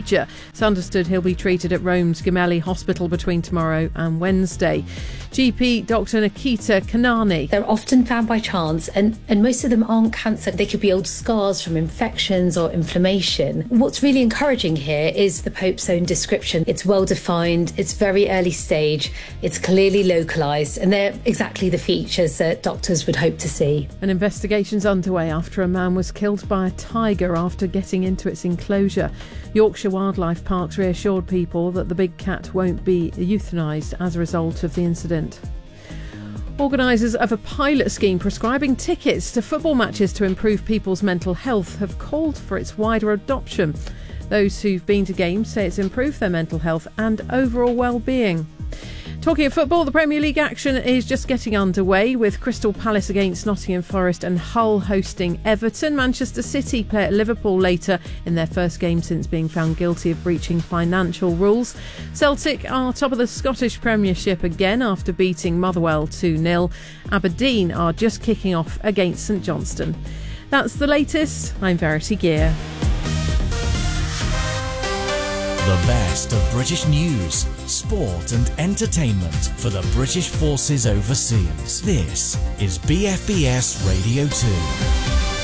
procedure. It's understood he'll be treated at Rome's Gemelli Hospital between tomorrow and Wednesday. GP Dr Nikita Kanani. They're often found by chance, and most of them aren't cancer. They could be old scars from infections or inflammation. What's really encouraging here is the Pope's own description. It's well defined, it's very early stage, it's clearly localised, and they're exactly the features that doctors would hope to see. An investigation's underway after a man was killed by a tiger after getting into its enclosure. Yorkshire Wildlife Parks reassured people that the big cat won't be euthanised as a result of the incident. Organisers of a pilot scheme prescribing tickets to football matches to improve people's mental health have called for its wider adoption. Those who've been to games say it's improved their mental health and overall well-being. Talking of football, the Premier League action is just getting underway with Crystal Palace against Nottingham Forest and Hull hosting Everton. Manchester City play at Liverpool later in their first game since being found guilty of breaching financial rules. Celtic are top of the Scottish Premiership again after beating Motherwell 2-0. Aberdeen are just kicking off against St Johnstone. That's the latest. I'm Verity Gear. The best of British news, sport and entertainment for the British forces overseas. This is BFBS Radio 2.